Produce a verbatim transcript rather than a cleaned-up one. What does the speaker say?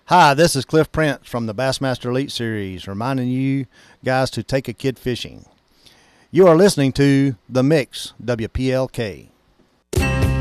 Hi, this is Cliff Prince from the Bassmaster Elite Series, reminding you guys to take a kid fishing. You are listening to The Mix, W P L K.